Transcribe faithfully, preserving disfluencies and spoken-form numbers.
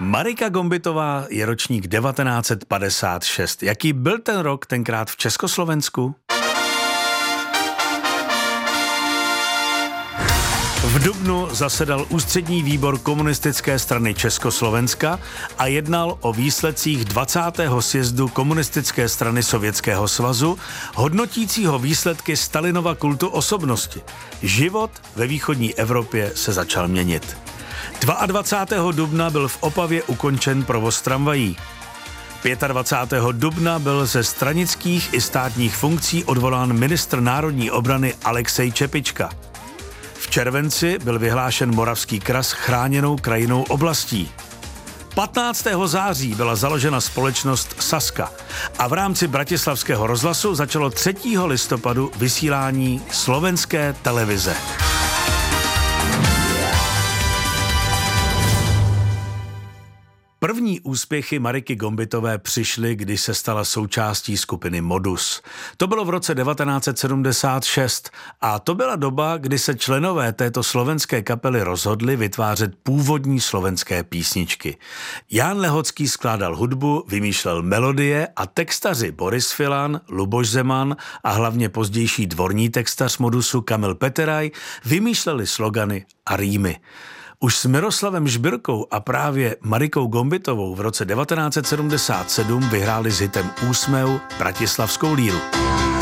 Marika Gombitová je ročník devatenáct set padesát šest. Jaký byl ten rok tenkrát v Československu? V dubnu zasedal ústřední výbor Komunistické strany Československa a jednal o výsledcích dvacátého sjezdu Komunistické strany Sovětského svazu, hodnotícího výsledky Stalinova kultu osobnosti. Život ve východní Evropě se začal měnit. dvacátého druhého dubna byl v Opavě ukončen provoz tramvají. dvacátého pátého dubna byl ze stranických i státních funkcí odvolán ministr národní obrany Alexej Čepička. V červenci byl vyhlášen Moravský kras chráněnou krajinnou oblastí. patnáctého září byla založena společnost Sazka a v rámci Bratislavského rozhlasu začalo třetího listopadu vysílání slovenské televize. První úspěchy Mariky Gombitové přišly, když se stala součástí skupiny Modus. To bylo v roce devatenáct set sedmdesát šest a to byla doba, kdy se členové této slovenské kapely rozhodli vytvářet původní slovenské písničky. Jan Lehocký skládal hudbu, vymýšlel melodie a textaři Boris Filan, Luboš Zeman a hlavně pozdější dvorní textař Modusu Kamil Peteraj vymýšleli slogany a rýmy. Už s Miroslavem Žbirkou a právě Marikou Gombitovou v roce devatenáct set sedmdesát sedm vyhráli s hitem Úsmev Bratislavskou líru.